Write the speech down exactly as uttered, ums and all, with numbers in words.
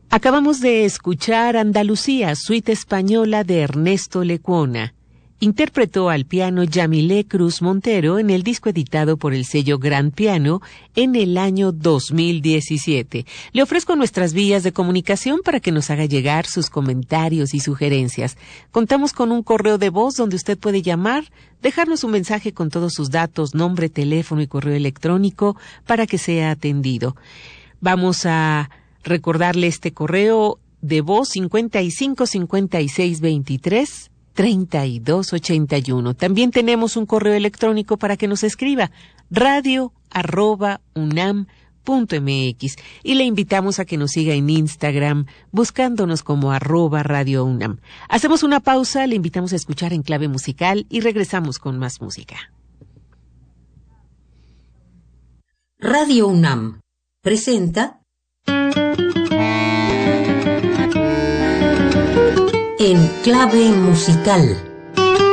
Acabamos de escuchar Andalucía, suite española de Ernesto Lecuona. Interpretó al piano Yamilé Cruz Montero en el disco editado por el sello Gran Piano en el año dos mil diecisiete. Le ofrezco nuestras vías de comunicación para que nos haga llegar sus comentarios y sugerencias. Contamos con un correo de voz donde usted puede llamar, dejarnos un mensaje con todos sus datos, nombre, teléfono y correo electrónico para que sea atendido. Vamos a recordarle este correo de voz cincuenta y cinco cincuenta y seis veintitrés treinta y dos ochenta y uno. También tenemos un correo electrónico para que nos escriba, radio arroba unam punto mx, y le invitamos a que nos siga en Instagram buscándonos como arroba radio unam. Hacemos una pausa, le invitamos a escuchar En Clave Musical y regresamos con más música. Radio UNAM presenta En Clave Musical.